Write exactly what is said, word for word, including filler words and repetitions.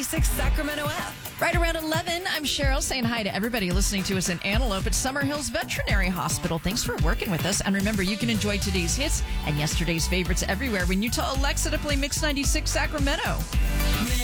Six Sacramento app. Right around eleven, I'm Cheryl saying hi to everybody listening to us in Antelope at Summer Hills Veterinary Hospital. Thanks for working with us. And remember, you can enjoy today's hits and yesterday's favorites everywhere when you tell Alexa to play Mix ninety-six Sacramento.